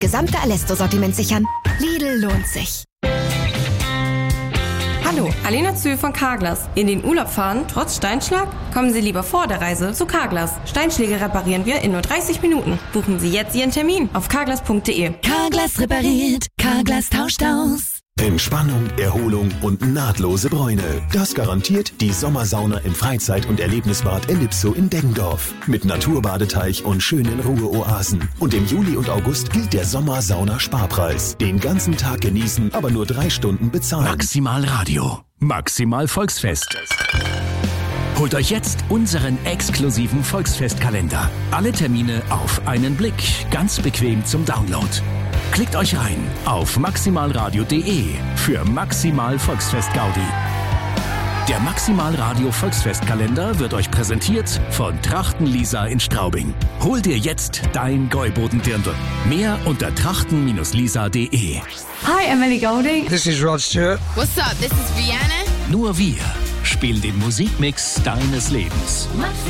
Gesamte Alesto-Sortiment sichern. Lidl lohnt sich. Hallo, Alena Zühl von Carglass. In den Urlaub fahren, trotz Steinschlag? Kommen Sie lieber vor der Reise zu Carglass. Steinschläge reparieren wir in nur 30 Minuten. Buchen Sie jetzt Ihren Termin auf carglass.de. Carglass repariert, Carglass tauscht aus. Entspannung, Erholung und nahtlose Bräune. Das garantiert die Sommersauna im Freizeit- und Erlebnisbad Ellipso in Deggendorf. Mit Naturbadeteich und schönen Ruheoasen. Und im Juli und August gilt der Sommersauna-Sparpreis. Den ganzen Tag genießen, aber nur 3 Stunden bezahlen. Maximal Radio. Maximal Volksfest. Holt euch jetzt unseren exklusiven Volksfestkalender. Alle Termine auf einen Blick. Ganz bequem zum Download. Klickt euch rein auf maximalradio.de für Maximal Volksfest Gaudi. Der Maximal Radio Volksfestkalender wird euch präsentiert von Trachten Lisa in Straubing. Hol dir jetzt dein Gäubodendirndl. Mehr unter trachten-lisa.de. Hi, Emily Golding. This is Rod Stewart. What's up? This is Rihanna. Nur wir spielen den Musikmix deines Lebens.